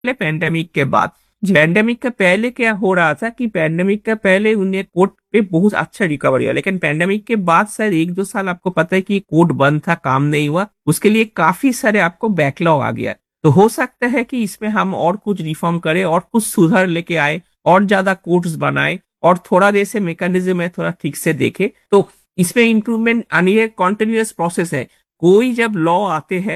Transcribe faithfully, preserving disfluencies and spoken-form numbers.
Pandemic के बाद। Pandemic के पहले क्या हो रहा था कि पैंडेमिक के पहले उन्हें कोर्ट पे बहुत अच्छा रिकवरी हुआ, लेकिन पैंडेमिक के बाद शायद एक दो साल आपको पता है कि कोर्ट बंद था, काम नहीं हुआ, उसके लिए काफी सारे आपको बैकलॉग आ गया। तो हो सकता है कि इसमें हम और कुछ रिफॉर्म करें और कुछ सुधार लेके आए और ज्यादा कोर्ट्स बनाए और थोड़ा जैसे मैकेनिज्म है थोड़ा ठीक से देखे, तो इसमें इंप्रूवमेंट आनी है। कॉन्टिन्यूअस प्रोसेस है। कोई जब लॉ आते हैं